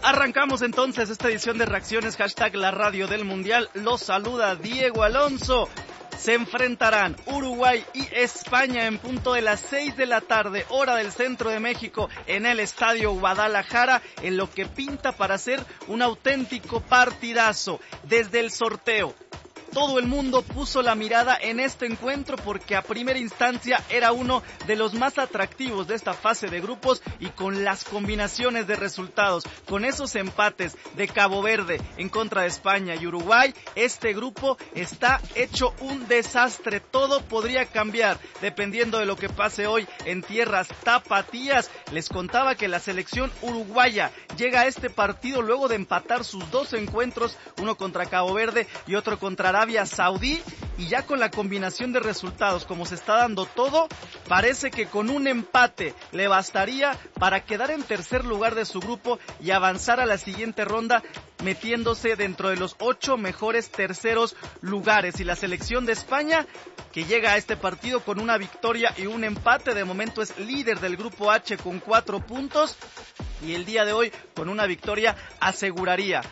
Arrancamos entonces esta edición de Reacciones, hashtag la radio del Mundial. Los saluda Diego Alonso. Se enfrentarán Uruguay y España en punto de las 6 de la tarde, hora del centro de México, en el Estadio Guadalajara, en lo que pinta para ser un auténtico partidazo. Desde el sorteo, todo el mundo puso la mirada en este encuentro porque a primera instancia era uno de los más atractivos de esta fase de grupos, y con las combinaciones de resultados, con esos empates de Cabo Verde en contra de España y Uruguay, este grupo está hecho un desastre. Todo podría cambiar dependiendo de lo que pase hoy en tierras tapatías. Les contaba que la selección uruguaya llega a este partido luego de empatar sus dos encuentros, uno contra Cabo Verde y otro contra Arabia Saudí, y ya con la combinación de resultados como se está dando todo, parece que con un empate le bastaría para quedar en tercer lugar de su grupo y avanzar a la siguiente ronda, metiéndose dentro de los 8 mejores terceros lugares. Y la selección de España, que llega a este partido con una victoria y un empate, de momento es líder del grupo H con 4 puntos, y el día de hoy con una victoria aseguraría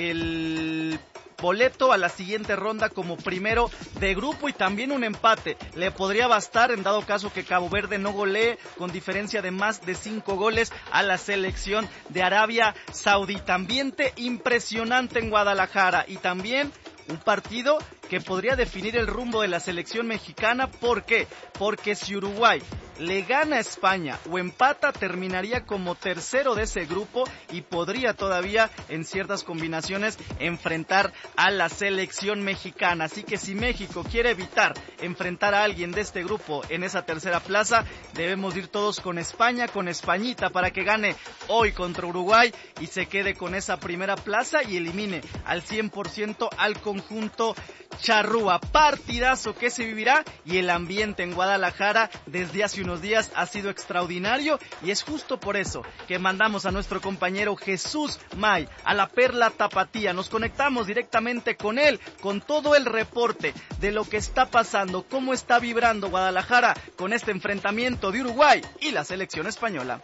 el boleto a la siguiente ronda como primero de grupo, y también un empate le podría bastar en dado caso que Cabo Verde no golee con diferencia de más de 5 goles a la selección de Arabia Saudita. Ambiente impresionante en Guadalajara, y también un partido que podría definir el rumbo de la selección mexicana. ¿Por qué? Porque si Uruguay le gana a España o empata, terminaría como tercero de ese grupo y podría todavía en ciertas combinaciones enfrentar a la selección mexicana. Así que si México quiere evitar enfrentar a alguien de este grupo en esa tercera plaza, debemos ir todos con España, con Españita, para que gane hoy contra Uruguay y se quede con esa primera plaza y elimine al 100% al conjunto charrúa. Partidazo que se vivirá, y el ambiente en Guadalajara desde hace unos días ha sido extraordinario, y es justo por eso que mandamos a nuestro compañero Jesús May a la Perla Tapatía. Nos conectamos directamente con él, con todo el reporte de lo que está pasando, cómo está vibrando Guadalajara con este enfrentamiento de Uruguay y la selección española.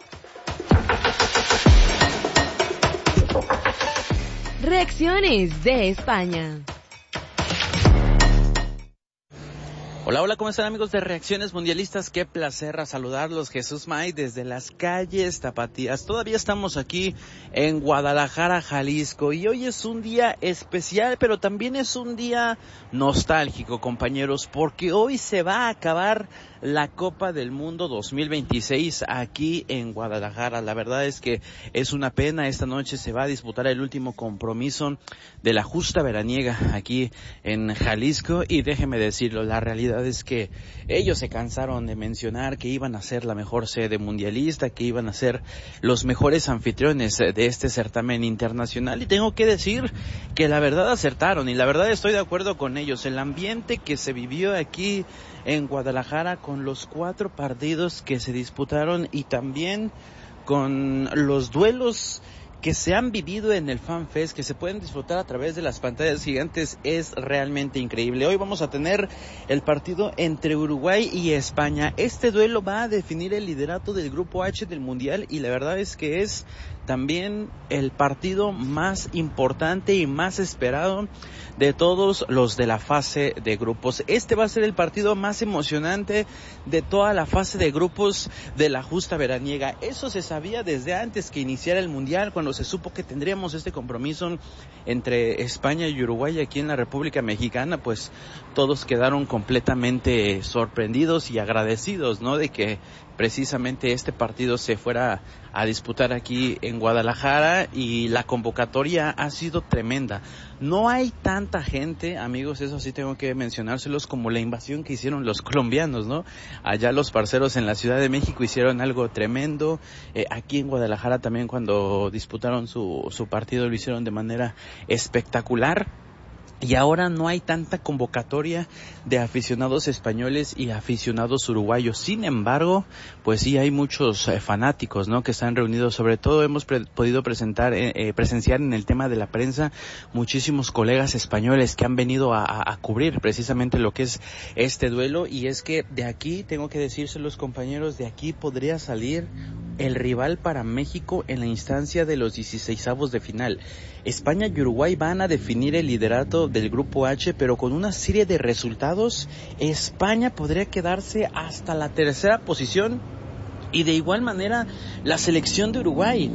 Reacciones de España. Hola, ¿cómo están, amigos de Reacciones Mundialistas? Qué placer a saludarlos. Jesús May desde las calles tapatías. Todavía estamos aquí en Guadalajara, Jalisco, y hoy es un día especial, pero también es un día nostálgico, compañeros, porque hoy se va a acabar la Copa del Mundo 2026 aquí en Guadalajara. La verdad es que es una pena. Esta noche se va a disputar el último compromiso de la justa veraniega aquí en Jalisco, y déjeme decirlo, la realidad es que ellos se cansaron de mencionar que iban a ser la mejor sede mundialista, que iban a ser los mejores anfitriones de este certamen internacional, y tengo que decir que la verdad acertaron, y la verdad estoy de acuerdo con ellos. El ambiente que se vivió aquí en Guadalajara con los 4 partidos que se disputaron, y también con los duelos que se han vivido en el Fan Fest, que se pueden disfrutar a través de las pantallas gigantes, es realmente increíble. Hoy vamos a tener el partido entre Uruguay y España. Este duelo va a definir el liderato del grupo H del Mundial, y la verdad es que es también el partido más importante y más esperado de todos los de la fase de grupos. Este va a ser el partido más emocionante de toda la fase de grupos de la justa veraniega. Eso se sabía desde antes que iniciara el Mundial, cuando se supo que tendríamos este compromiso entre España y Uruguay aquí en la República Mexicana. Pues todos quedaron completamente sorprendidos y agradecidos, ¿no?, de que precisamente este partido se fuera a disputar aquí en Guadalajara, y la convocatoria ha sido tremenda. No hay tanta gente, amigos, eso sí tengo que mencionárselos, como la invasión que hicieron los colombianos, ¿no? Allá los parceros en la Ciudad de México hicieron algo tremendo. Aquí en Guadalajara también, cuando disputaron su partido, lo hicieron de manera espectacular. Y ahora no hay tanta convocatoria de aficionados españoles y aficionados uruguayos. Sin embargo, pues sí hay muchos fanáticos, ¿no?, que están reunidos. Sobre todo hemos podido presenciar en el tema de la prensa muchísimos colegas españoles que han venido a cubrir precisamente lo que es este duelo. Y es que de aquí, tengo que decírselos, compañeros, de aquí podría salir el rival para México en la instancia de los 16avos de final. España y Uruguay van a definir el liderato del grupo H, pero con una serie de resultados, España podría quedarse hasta la tercera posición y de igual manera la selección de Uruguay.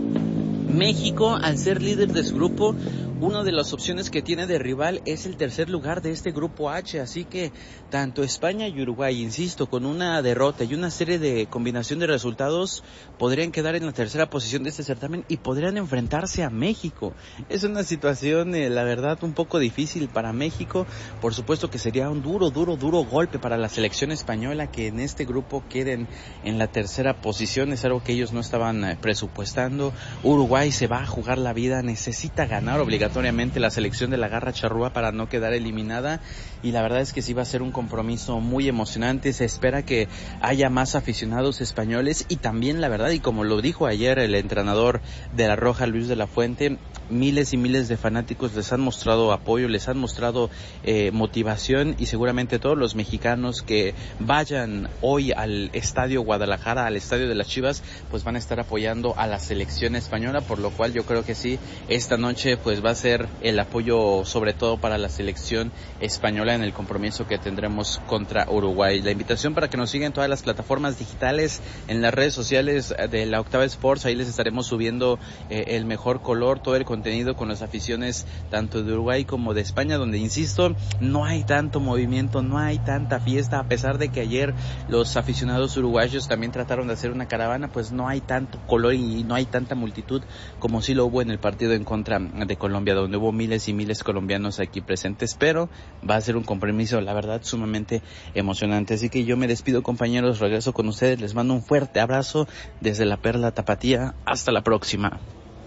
México, al ser líder de su grupo, una de las opciones que tiene de rival es el tercer lugar de este grupo H, así que tanto España y Uruguay, insisto, con una derrota y una serie de combinación de resultados, podrían quedar en la tercera posición de este certamen y podrían enfrentarse a México. Es una situación, la verdad, un poco difícil para México. Por supuesto que sería un duro golpe para la selección española que en este grupo queden en la tercera posición. Es algo que ellos no estaban presupuestando. Uruguay se va a jugar la vida, necesita ganar obligatoriamente la selección de la Garra Charrúa para no quedar eliminada, y la verdad es que sí va a ser un compromiso muy emocionante. Se espera que haya más aficionados españoles y también, la verdad, y como lo dijo ayer el entrenador de la Roja, Luis de la Fuente, miles y miles de fanáticos les han mostrado apoyo, les han mostrado motivación, y seguramente todos los mexicanos que vayan hoy al Estadio Guadalajara, al Estadio de las Chivas, pues van a estar apoyando a la selección española, por lo cual yo creo que sí, esta noche pues va a ser el apoyo sobre todo para la selección española en el compromiso que tendremos contra Uruguay. La invitación para que nos sigan en todas las plataformas digitales, en las redes sociales de la Octava Sports, ahí les estaremos subiendo el mejor color, todo el contenido con las aficiones tanto de Uruguay como de España, donde, insisto, no hay tanto movimiento, no hay tanta fiesta, a pesar de que ayer los aficionados uruguayos también trataron de hacer una caravana, pues no hay tanto color y no hay tanta multitud como sí lo hubo en el partido en contra de Colombia, donde hubo miles y miles colombianos aquí presentes, pero va a ser un compromiso, la verdad, sumamente emocionante. Así que yo me despido, compañeros, regreso con ustedes, les mando un fuerte abrazo desde la Perla Tapatía, hasta la próxima.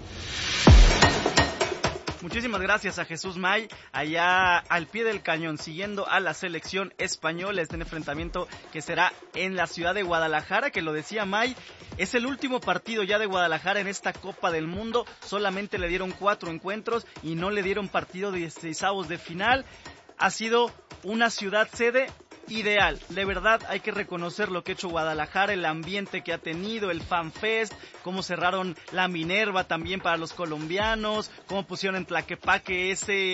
Muchísimas gracias a Jesús May, allá al pie del cañón, siguiendo a la selección española, este enfrentamiento que será en la ciudad de Guadalajara, que lo decía May, es el último partido ya de Guadalajara en esta Copa del Mundo. Solamente le dieron 4 encuentros y no le dieron partido de 16avos de final. Ha sido una ciudad sede ideal, de verdad hay que reconocer lo que ha hecho Guadalajara, el ambiente que ha tenido, el Fan Fest, cómo cerraron la Minerva también para los colombianos, cómo pusieron en Tlaquepaque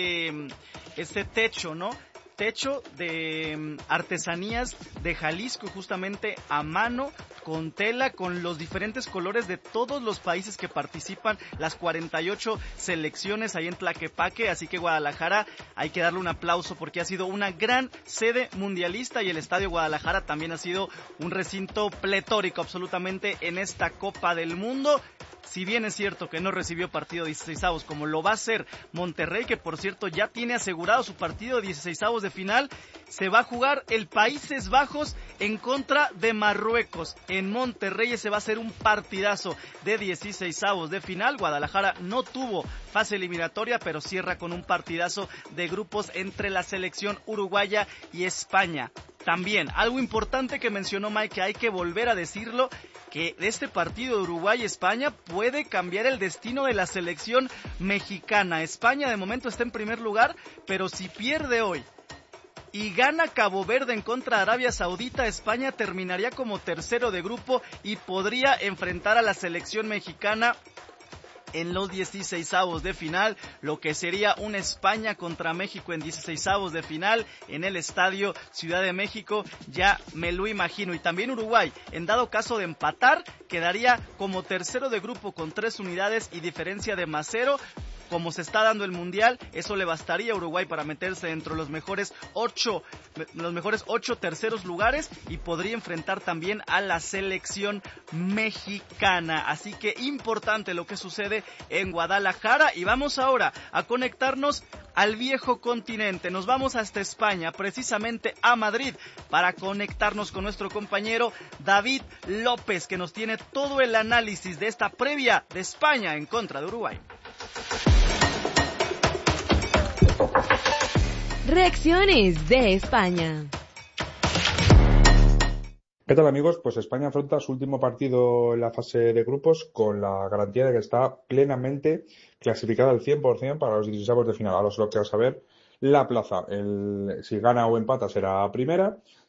ese techo, ¿no? Techo de artesanías de Jalisco, justamente a mano, con tela, con los diferentes colores de todos los países que participan, las 48 selecciones ahí en Tlaquepaque. Así que Guadalajara, hay que darle un aplauso porque ha sido una gran sede mundialista, y el Estadio Guadalajara también ha sido un recinto pletórico absolutamente en esta Copa del Mundo. Si bien es cierto que no recibió partido de 16avos, como lo va a hacer Monterrey, que por cierto ya tiene asegurado su partido de 16avos de final, se va a jugar el Países Bajos en contra de Marruecos en Monterrey. Ese va a ser un partidazo de 16avos de final. Guadalajara no tuvo fase eliminatoria, pero cierra con un partidazo de grupos entre la selección uruguaya y España. También, algo importante que mencionó Mike, que hay que volver a decirlo, que este partido de Uruguay-España puede cambiar el destino de la selección mexicana. España de momento está en primer lugar, pero si pierde hoy y gana Cabo Verde en contra de Arabia Saudita, España terminaría como tercero de grupo y podría enfrentar a la selección mexicana en los 16avos de final, lo que sería una España contra México en 16avos de final en el Estadio Ciudad de México, ya me lo imagino. Y también Uruguay, en dado caso de empatar, quedaría como tercero de grupo con 3 unidades y diferencia de +0. Como se está dando el Mundial, eso le bastaría a Uruguay para meterse dentro de los mejores 8 terceros lugares, y podría enfrentar también a la selección mexicana. Así que importante lo que sucede en Guadalajara, y vamos ahora a conectarnos al viejo continente. Nos vamos hasta España, precisamente a Madrid, para conectarnos con nuestro compañero David López, que nos tiene todo el análisis de esta previa de España en contra de Uruguay. Reacciones de España. ¿Qué tal, amigos? Pues España afronta su último partido en la fase de grupos con la garantía de que está plenamente clasificada al 100% para los 16avos de final. Ahora solo queda saber la plaza. Si gana o empata será primera.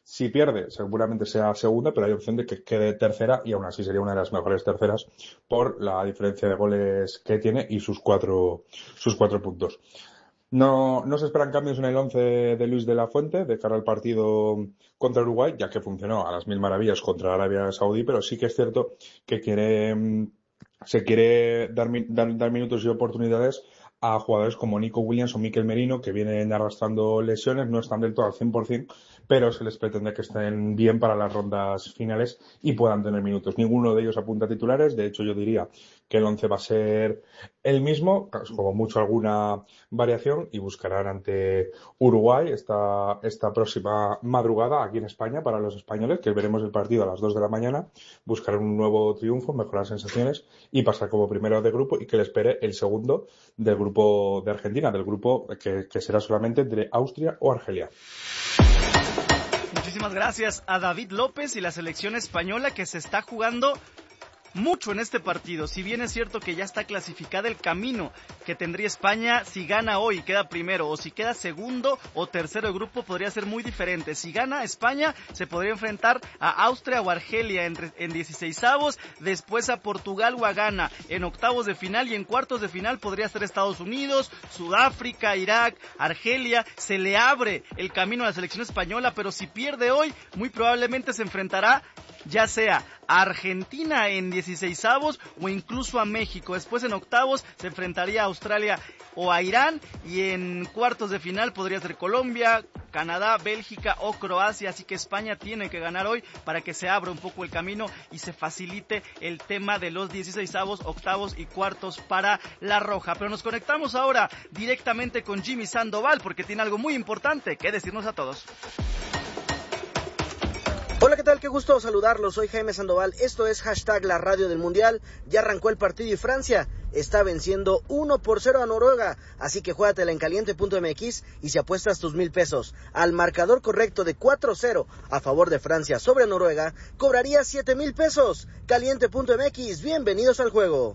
Si pierde, seguramente sea segunda, pero hay opción de que quede tercera y aún así sería una de las mejores terceras por la diferencia de goles que tiene y sus cuatro puntos. No se esperan cambios en el 11 de Luis de la Fuente de cara al partido contra Uruguay, ya que funcionó a las mil maravillas contra Arabia Saudí, pero sí que es cierto que se quiere dar minutos y oportunidades a jugadores como Nico Williams o Mikel Merino, que vienen arrastrando lesiones, no están del todo al 100%, pero se les pretende que estén bien para las rondas finales y puedan tener minutos. Ninguno de ellos apunta a titulares, de hecho yo diría que el 11 va a ser el mismo, como mucho alguna variación, y buscarán ante Uruguay esta próxima madrugada aquí en España para los españoles, que veremos el partido a las 2 de la mañana, buscarán un nuevo triunfo, mejorar sensaciones y pasar como primero de grupo y que le espere el segundo del grupo de Argentina, del grupo que será solamente entre Austria o Argelia. Muchísimas gracias a David López y la selección española que se está jugando mucho en este partido. Si bien es cierto que ya está clasificada, el camino que tendría España si gana hoy y queda primero, o si queda segundo o tercero de grupo, podría ser muy diferente. Si gana España, se podría enfrentar a Austria o Argelia en 16avos, después a Portugal o a Ghana en octavos de final, y en cuartos de final podría ser Estados Unidos, Sudáfrica, Irak, Argelia. Se le abre el camino a la selección española, pero si pierde hoy, muy probablemente se enfrentará ya sea a Argentina en 16avos o incluso a México. Después en octavos se enfrentaría a Australia o a Irán, y en cuartos de final podría ser Colombia, Canadá, Bélgica o Croacia. Así que España tiene que ganar hoy para que se abra un poco el camino y se facilite el tema de los 16avos, octavos y cuartos para la Roja. Pero nos conectamos ahora directamente con Jimmy Sandoval porque tiene algo muy importante que decirnos a todos. Hola, ¿qué tal? Qué gusto saludarlos. Soy Jaime Sandoval. Esto es Hashtag la Radio del Mundial. Ya arrancó el partido y Francia está venciendo 1-0 a Noruega. Así que juégatela en caliente.mx y si apuestas tus 1,000 pesos al marcador correcto de 4-0 a favor de Francia sobre Noruega, cobrarías 7,000 pesos. Caliente.mx, bienvenidos al juego.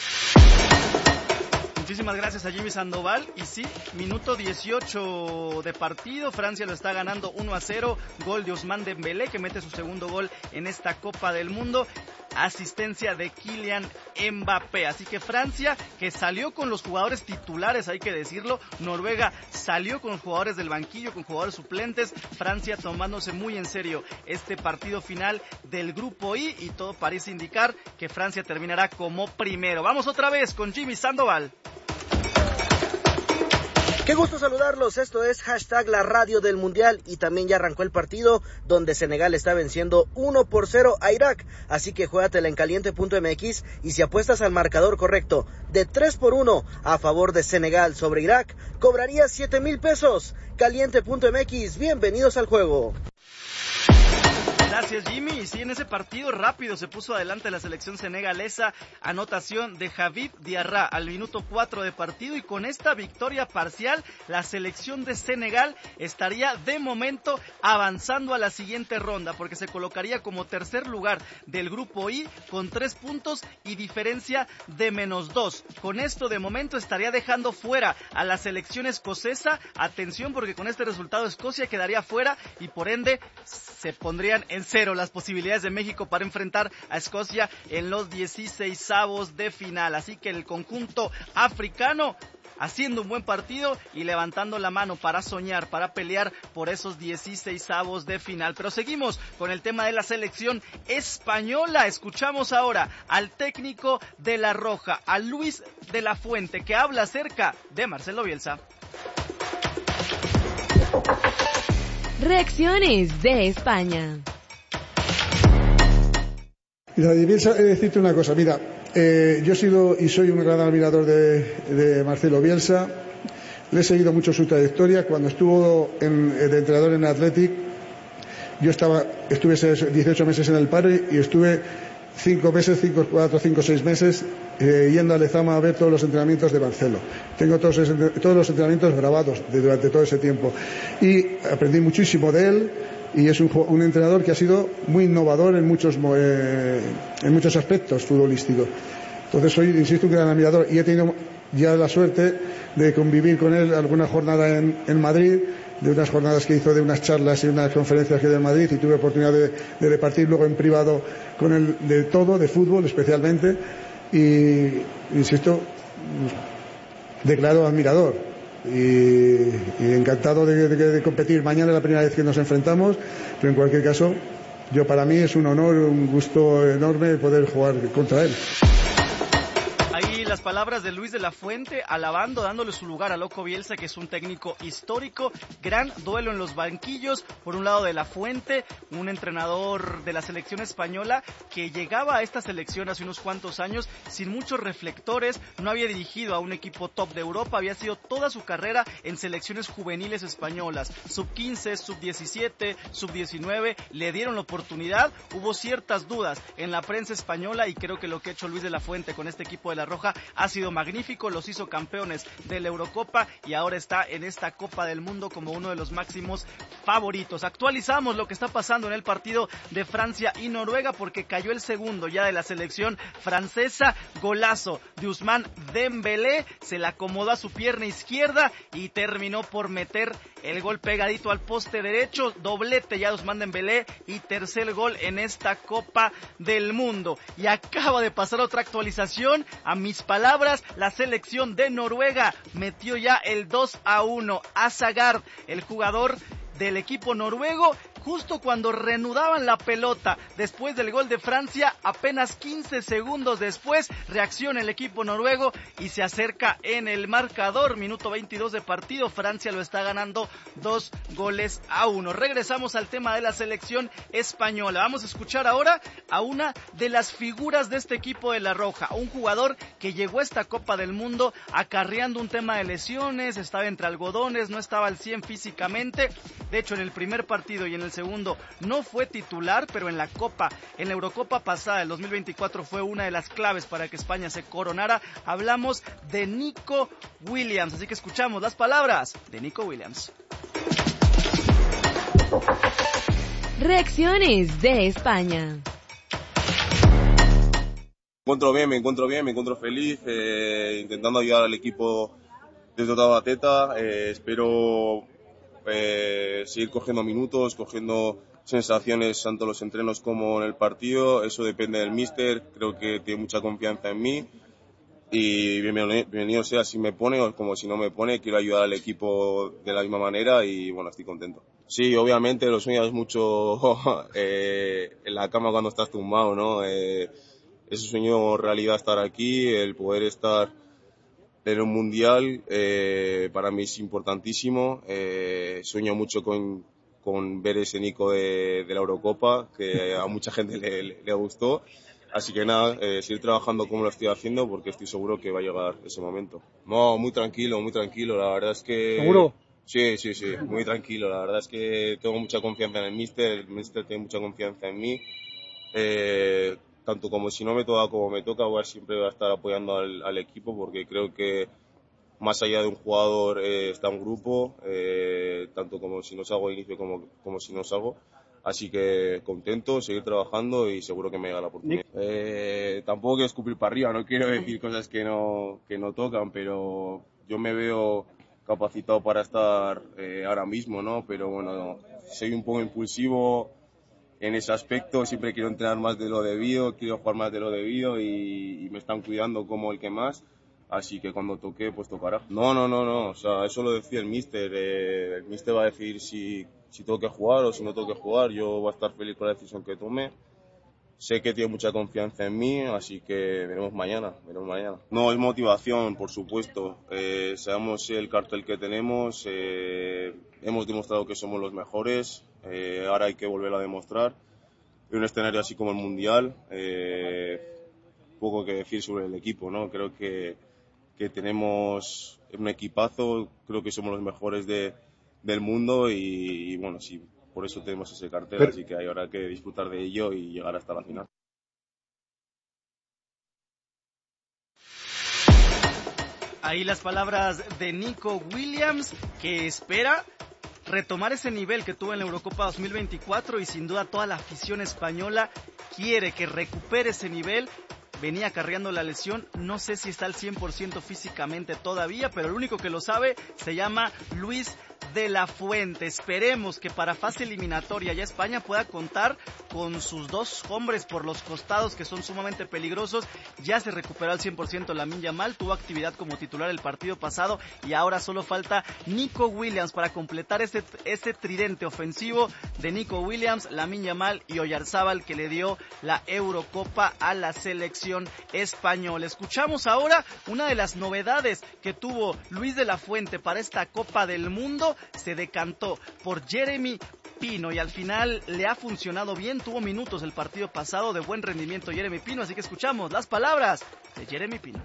Muchísimas gracias a Jimmy Sandoval. Y sí, minuto 18 de partido, Francia lo está ganando 1-0, gol de Ousmane Dembélé, que mete su segundo gol en esta Copa del Mundo, asistencia de Kylian Mbappé. Así que Francia, que salió con los jugadores titulares, hay que decirlo. Noruega salió con los jugadores del banquillo, con jugadores suplentes. Francia tomándose muy en serio este partido final del grupo I, y todo parece indicar que Francia terminará como primero. Vamos otra vez con Jimmy Sandoval. Qué gusto saludarlos, esto es Hashtag la Radio del Mundial, y también ya arrancó el partido donde Senegal está venciendo 1-0 a Irak, así que juégatela en caliente.mx y si apuestas al marcador correcto de 3-1 a favor de Senegal sobre Irak, cobrarías 7,000 pesos. Caliente.mx, bienvenidos al juego. Gracias, Jimmy. Y sí, en ese partido rápido se puso adelante la selección senegalesa, anotación de Habib Diarra al minuto 4 de partido, y con esta victoria parcial la selección de Senegal estaría de momento avanzando a la siguiente ronda, porque se colocaría como tercer lugar del grupo I con 3 puntos y diferencia de -2. Con esto de momento estaría dejando fuera a la selección escocesa. Atención, porque con este resultado Escocia quedaría fuera y por ende se pondrían en cero las posibilidades de México para enfrentar a Escocia en los 16avos de final. Así que el conjunto africano haciendo un buen partido y levantando la mano para soñar, para pelear por esos 16avos de final. Pero seguimos con el tema de la selección española. Escuchamos ahora al técnico de la Roja, a Luis de la Fuente, que habla acerca de Marcelo Bielsa. Reacciones de España. Mira, de Bielsa, he de decirte una cosa. Mira, yo he sido y soy un gran admirador de Marcelo Bielsa. Le he seguido mucho su trayectoria. Cuando estuvo de entrenador en Athletic, yo estuve 18 meses en el paro y estuve 4, 5, 6 meses yendo a Lezama a ver todos los entrenamientos de Marcelo. Tengo todos los entrenamientos grabados durante todo ese tiempo y aprendí muchísimo de él, y es un entrenador que ha sido muy innovador en muchos aspectos futbolísticos. Entonces soy, insisto, un gran admirador, y he tenido ya la suerte de convivir con él alguna jornada en Madrid, unas jornadas que hizo, de unas charlas y unas conferencias que dio en Madrid, y tuve oportunidad de repartir luego en privado con él de todo, de fútbol especialmente, y insisto, declaro admirador y encantado de competir. Mañana es la primera vez que nos enfrentamos, pero en cualquier caso, para mí es un honor, un gusto enorme poder jugar contra él. Ahí las palabras de Luis de la Fuente, alabando, dándole su lugar a Loco Bielsa, que es un técnico histórico. Gran duelo en los banquillos. Por un lado, de la Fuente, un entrenador de la selección española que llegaba a esta selección hace unos cuantos años sin muchos reflectores, no había dirigido a un equipo top de Europa, había sido toda su carrera en selecciones juveniles españolas, sub-15, sub-17, sub-19, le dieron la oportunidad. Hubo ciertas dudas en la prensa española, y creo que lo que ha hecho Luis de la Fuente con este equipo de la Roja ha sido magnífico. Los hizo campeones de la Eurocopa y ahora está en esta Copa del Mundo como uno de los máximos favoritos. Actualizamos lo que está pasando en el partido de Francia y Noruega, porque cayó el segundo ya de la selección francesa. Golazo de Ousmane Dembélé, se la acomodó a su pierna izquierda y terminó por meter el gol pegadito al poste derecho. Doblete ya de Ousmane Dembélé y tercer gol en esta Copa del Mundo. Y acaba de pasar otra actualización. A mis palabras, la selección de Noruega metió ya el 2-1. Azagard, el jugador del equipo noruego, justo cuando reanudaban la pelota después del gol de Francia, apenas 15 segundos después, reacciona el equipo noruego y se acerca en el marcador. Minuto 22 de partido, Francia lo está ganando 2-1. Regresamos al tema de la selección española. Vamos a escuchar ahora a una de las figuras de este equipo de La Roja, un jugador que llegó a esta Copa del Mundo acarreando un tema de lesiones, estaba entre algodones, no estaba al 100 físicamente. De hecho, en el primer partido y en el segundo no fue titular, pero en la Eurocopa pasada, el 2024, fue una de las claves para que España se coronara. Hablamos de Nico Williams, así que escuchamos las palabras de Nico Williams. Reacciones de España. Me encuentro feliz, intentando ayudar al equipo desde toda la teta. Espero seguir cogiendo minutos, cogiendo sensaciones tanto en los entrenos como en el partido. Eso depende del míster, creo que tiene mucha confianza en mí y bienvenido sea si me pone o como si no me pone. Quiero ayudar al equipo de la misma manera y bueno, estoy contento. Sí, obviamente lo sueñas mucho en la cama cuando estás tumbado, ¿no? Es un sueño realidad estar aquí, el poder estar en un mundial, para mí es importantísimo. Sueño mucho con ver ese Nico de la Eurocopa, que a mucha gente le gustó. Así que nada, seguir trabajando como lo estoy haciendo, porque estoy seguro que va a llegar ese momento. No, muy tranquilo, la verdad es que... ¿Seguro? Sí, muy tranquilo. La verdad es que tengo mucha confianza en el míster tiene mucha confianza en mí. Tanto como si no me toca como me toca, siempre voy a estar apoyando al equipo, porque creo que más allá de un jugador está un grupo, tanto como si no salgo de inicio como si no salgo. Así que contento, seguir trabajando y seguro que me llega la oportunidad. Tampoco quiero escupir para arriba, no quiero decir cosas que no tocan, pero yo me veo capacitado para estar ahora mismo, ¿no? Pero bueno, soy un poco impulsivo en ese aspecto, siempre quiero entrenar más de lo debido, quiero jugar más de lo debido y me están cuidando como el que más, así que cuando toque, pues tocará. No, o sea, eso lo decía el míster va a decidir si tengo que jugar o si no tengo que jugar. Yo voy a estar feliz con la decisión que tome. Sé que tiene mucha confianza en mí, así que veremos mañana. No, es motivación, por supuesto. Sabemos el cartel que tenemos, hemos demostrado que somos los mejores, ahora hay que volver a demostrar. En un escenario así como el Mundial, poco que decir sobre el equipo, ¿no? Creo que tenemos un equipazo, creo que somos los mejores del mundo y bueno, sí, por eso tenemos ese cartel, así que hay ahora que disfrutar de ello y llegar hasta la final. Ahí las palabras de Nico Williams, que espera retomar ese nivel que tuvo en la Eurocopa 2024 y sin duda toda la afición española quiere que recupere ese nivel. Venía acarreando la lesión, no sé si está al 100% físicamente todavía, pero el único que lo sabe se llama Luis de la Fuente. Esperemos que para fase eliminatoria ya España pueda contar con sus dos hombres por los costados que son sumamente peligrosos. Ya se recuperó al 100% Lamine Yamal, tuvo actividad como titular el partido pasado y ahora solo falta Nico Williams para completar este tridente ofensivo de Nico Williams, Lamine Yamal y Oyarzábal, que le dio la Eurocopa a la selección española. Escuchamos ahora una de las novedades que tuvo Luis de la Fuente para esta Copa del Mundo. Se decantó por Jeremy Pino y al final le ha funcionado bien. Tuvo minutos el partido pasado de buen rendimiento Jeremy Pino, así que escuchamos las palabras de Jeremy Pino.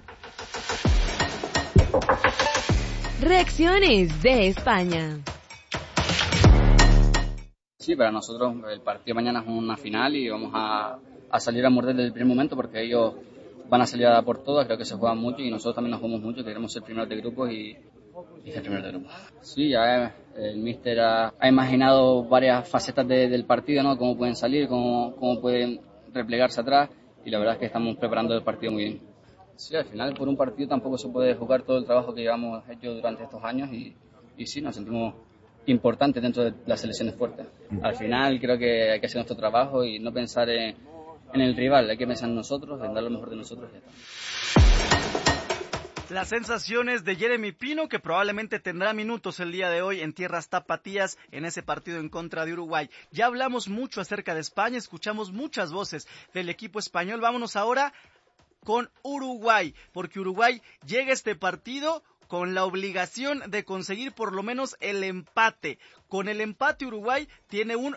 Reacciones de España. Sí, para nosotros el partido mañana es una final y vamos a salir a morder desde el primer momento porque ellos van a salir a dar por todas. Creo que se juegan mucho y nosotros también nos jugamos mucho, queremos ser primeros de grupos y ser primeros de grupos. Sí, ya el míster ha imaginado varias facetas del partido, ¿no? Cómo pueden salir, cómo pueden replegarse atrás y la verdad es que estamos preparando el partido muy bien. Sí, al final por un partido tampoco se puede jugar todo el trabajo que llevamos hecho durante estos años y sí, nos sentimos importantes dentro de las selecciones fuertes. Al final creo que hay que hacer nuestro trabajo y no pensar en el rival, hay que pensar en nosotros, en dar lo mejor de nosotros y ya está. Las sensaciones de Jeremy Pino, que probablemente tendrá minutos el día de hoy en tierras tapatías en ese partido en contra de Uruguay. Ya hablamos mucho acerca de España, escuchamos muchas voces del equipo español. Vámonos ahora con Uruguay, porque Uruguay llega a este partido con la obligación de conseguir por lo menos el empate. Con el empate Uruguay tiene un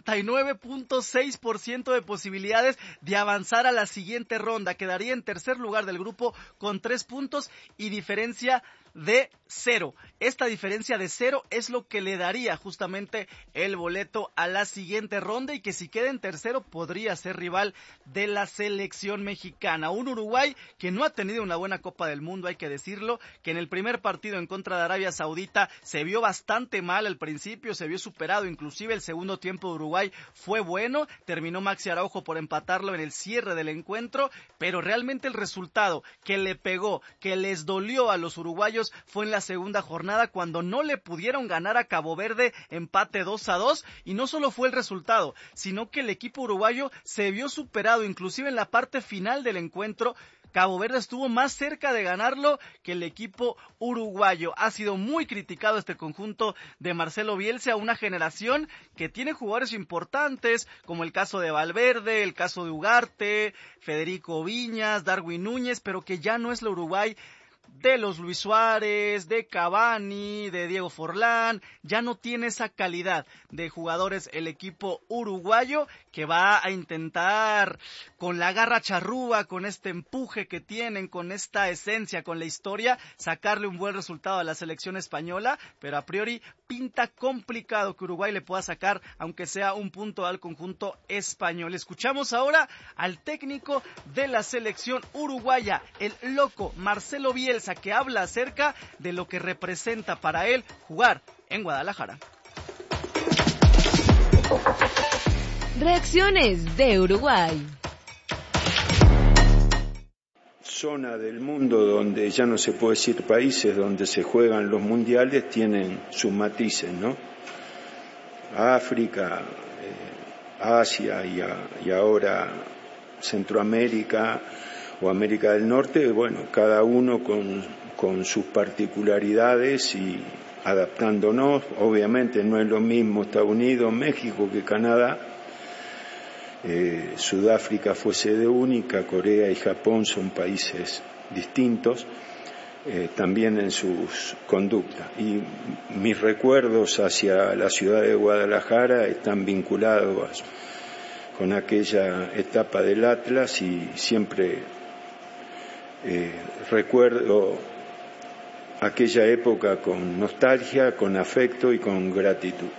99.6% de posibilidades de avanzar a la siguiente ronda. Quedaría en tercer lugar del grupo con 3 puntos y diferencia de 0. Esta diferencia de 0 es lo que le daría justamente el boleto a la siguiente ronda y que si queda en tercero podría ser rival de la selección mexicana. Un Uruguay que no ha tenido una buena Copa del Mundo, hay que decirlo, que en el primer partido en contra de Arabia Saudita se vio bastante mal al principio, se vio superado, inclusive el segundo tiempo de Uruguay fue bueno, terminó Maxi Araujo por empatarlo en el cierre del encuentro, pero realmente el resultado que le pegó, que les dolió a los uruguayos fue en la segunda jornada cuando no le pudieron ganar a Cabo Verde, empate 2-2, y no solo fue el resultado, sino que el equipo uruguayo se vio superado, inclusive en la parte final del encuentro. Cabo Verde estuvo más cerca de ganarlo que el equipo uruguayo. Ha sido muy criticado este conjunto de Marcelo Bielsa, una generación que tiene jugadores importantes, como el caso de Valverde, el caso de Ugarte, Federico Viñas, Darwin Núñez, pero que ya no es la Uruguay de los Luis Suárez, de Cavani, de Diego Forlán. Ya no tiene esa calidad de jugadores el equipo uruguayo, que va a intentar con la garra charrúa, con este empuje que tienen, con esta esencia, con la historia, sacarle un buen resultado a la selección española, pero a priori pinta complicado que Uruguay le pueda sacar, aunque sea un punto al conjunto español. Escuchamos ahora al técnico de la selección uruguaya, el loco Marcelo Bielsa, que habla acerca de lo que representa para él jugar en Guadalajara. Reacciones de Uruguay. Zona del mundo donde ya no se puede decir países, donde se juegan los mundiales, tienen sus matices, ¿no? África, Asia y ahora Centroamérica o América del Norte, bueno, cada uno con sus particularidades y adaptándonos. Obviamente no es lo mismo Estados Unidos, México que Canadá. Sudáfrica fue sede única, Corea y Japón son países distintos, también en sus conductas. Y mis recuerdos hacia la ciudad de Guadalajara están vinculados con aquella etapa del Atlas y siempre recuerdo aquella época con nostalgia, con afecto y con gratitud.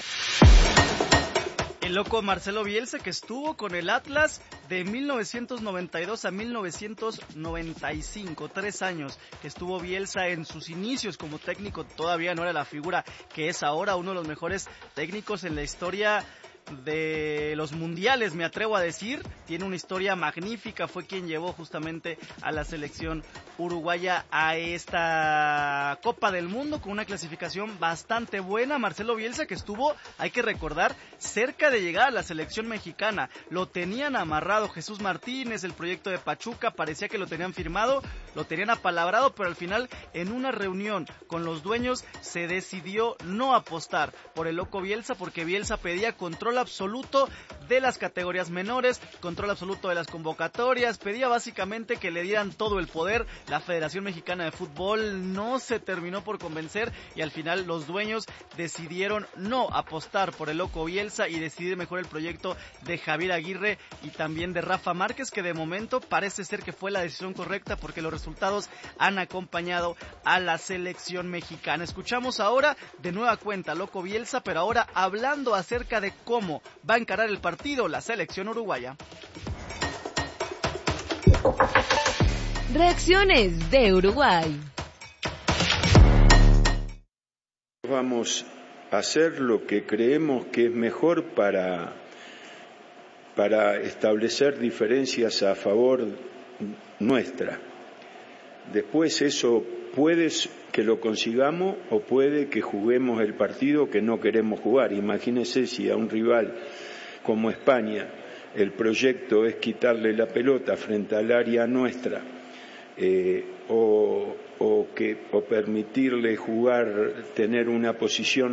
El loco Marcelo Bielsa, que estuvo con el Atlas de 1992 a 1995, 3 años que estuvo Bielsa en sus inicios como técnico. Todavía no era la figura que es ahora, uno de los mejores técnicos en la historia de los mundiales, me atrevo a decir. Tiene una historia magnífica, fue quien llevó justamente a la selección uruguaya a esta Copa del Mundo con una clasificación bastante buena. Marcelo Bielsa, que estuvo, hay que recordar, cerca de llegar a la selección mexicana. Lo tenían amarrado Jesús Martínez, el proyecto de Pachuca, parecía que lo tenían firmado, lo tenían apalabrado, pero al final en una reunión con los dueños se decidió no apostar por el loco Bielsa, porque Bielsa pedía control absoluto de las categorías menores, control absoluto de las convocatorias, pedía básicamente que le dieran todo el poder. La Federación Mexicana de Fútbol no se terminó por convencer y al final los dueños decidieron no apostar por el loco Bielsa y decidir mejor el proyecto de Javier Aguirre y también de Rafa Márquez, que de momento parece ser que fue la decisión correcta porque los resultados han acompañado a la selección mexicana. Escuchamos ahora de nueva cuenta loco Bielsa, pero ahora hablando acerca de cómo va a encarar el partido la selección uruguaya. Reacciones de Uruguay. Vamos a hacer lo que creemos que es mejor para establecer diferencias a favor nuestra. Después eso puede que lo consigamos o puede que juguemos el partido que no queremos jugar. Imagínense si a un rival como España el proyecto es quitarle la pelota frente al área nuestra, o permitirle jugar, tener una posesión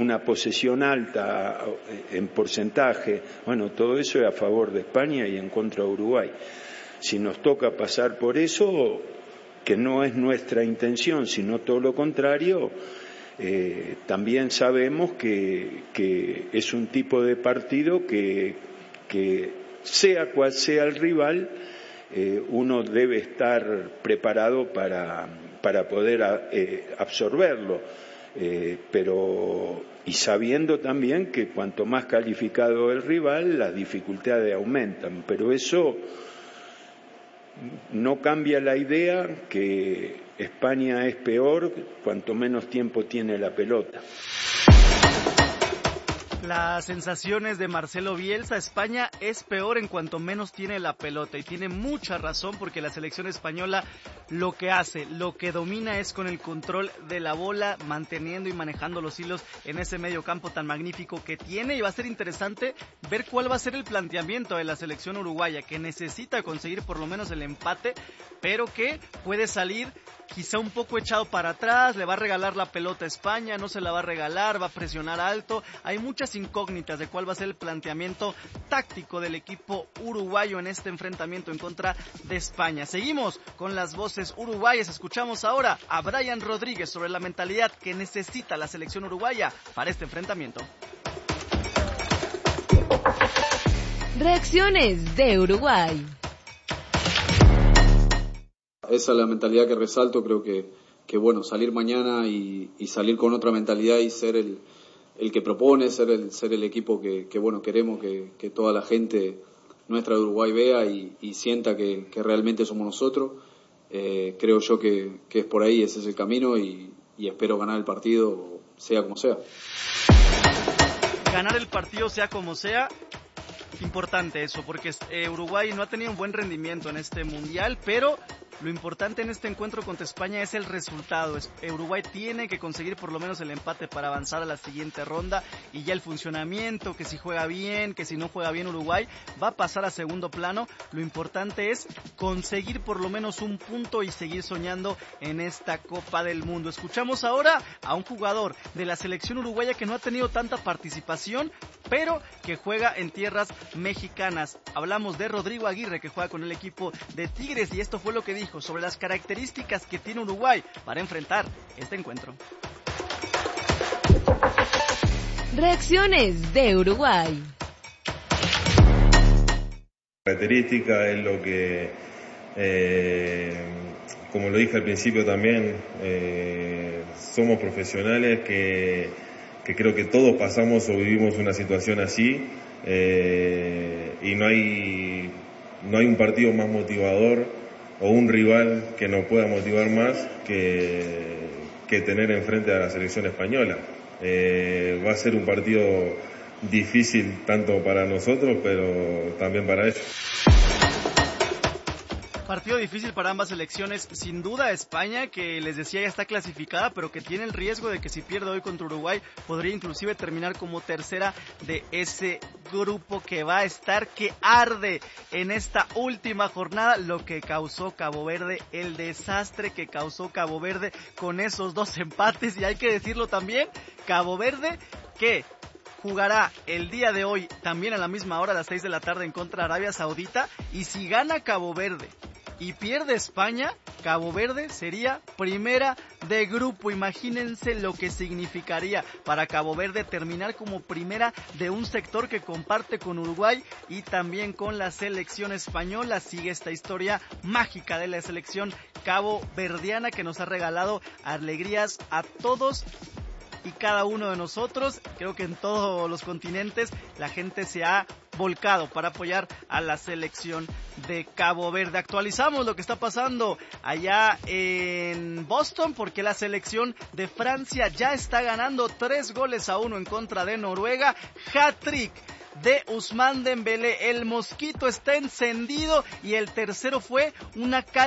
alta en porcentaje. Bueno, todo eso es a favor de España y en contra de Uruguay. Si nos toca pasar por eso, que no es nuestra intención, sino todo lo contrario, también sabemos que es un tipo de partido que sea cual sea el rival, uno debe estar preparado para poder absorberlo, pero y sabiendo también que cuanto más calificado el rival, las dificultades aumentan, pero eso no cambia la idea que España es peor cuanto menos tiempo tiene la pelota. Las sensaciones de Marcelo Bielsa, España es peor en cuanto menos tiene la pelota, y tiene mucha razón porque la selección española lo que hace, lo que domina es con el control de la bola, manteniendo y manejando los hilos en ese medio campo tan magnífico que tiene, y va a ser interesante ver cuál va a ser el planteamiento de la selección uruguaya, que necesita conseguir por lo menos el empate, pero que puede salir quizá un poco echado para atrás, le va a regalar la pelota a España, no se la va a regalar, va a presionar alto. Hay muchas incógnitas de cuál va a ser el planteamiento táctico del equipo uruguayo en este enfrentamiento en contra de España. Seguimos con las voces uruguayas, escuchamos ahora a Brian Rodríguez sobre la mentalidad que necesita la selección uruguaya para este enfrentamiento. Reacciones de Uruguay. Esa es la mentalidad que resalto. Creo que bueno, salir mañana y salir con otra mentalidad y ser el que propone, ser el equipo que bueno, queremos que toda la gente nuestra de Uruguay vea y sienta que realmente somos nosotros. Creo yo que es por ahí, ese es el camino, y espero ganar el partido sea como sea. Ganar el partido sea como sea. Importante eso, porque Uruguay no ha tenido un buen rendimiento en este mundial, pero lo importante en este encuentro contra España es el resultado. Uruguay tiene que conseguir por lo menos el empate para avanzar a la siguiente ronda, y ya el funcionamiento, que si juega bien, que si no juega bien Uruguay, va a pasar a segundo plano. Lo importante es conseguir por lo menos un punto y seguir soñando en esta Copa del Mundo. Escuchamos ahora a un jugador de la selección uruguaya que no ha tenido tanta participación, pero que juega en tierras mexicanas. Hablamos de Rodrigo Aguirre, que juega con el equipo de Tigres, y esto fue lo que dijo sobre las características que tiene Uruguay para enfrentar este encuentro. Reacciones de Uruguay. Característica es lo que, como lo dije al principio también, somos profesionales que creo que todos pasamos o vivimos una situación así, y no hay un partido más motivador o un rival que nos pueda motivar más que tener enfrente a la selección española. Va a ser un partido difícil tanto para nosotros, pero también para ellos. Partido difícil para ambas selecciones, sin duda España, que les decía ya está clasificada, pero que tiene el riesgo de que si pierde hoy contra Uruguay, podría inclusive terminar como tercera de ese grupo que va a estar que arde en esta última jornada, lo que causó Cabo Verde, el desastre que causó Cabo Verde con esos 2 empates, y hay que decirlo también, Cabo Verde que jugará el día de hoy también a la misma hora, a las 6 de la tarde en contra de Arabia Saudita, y si gana Cabo Verde y pierde España, Cabo Verde sería primera de grupo. Imagínense lo que significaría para Cabo Verde terminar como primera de un sector que comparte con Uruguay y también con la selección española. Sigue esta historia mágica de la selección caboverdiana que nos ha regalado alegrías a todos y cada uno de nosotros. Creo que en todos los continentes la gente se ha volcado para apoyar a la selección de Cabo Verde. Actualizamos lo que está pasando allá en Boston, porque la selección de Francia ya está ganando 3-1 en contra de Noruega. Hat-trick de Ousmane Dembélé, el mosquito está encendido, y el tercero fue una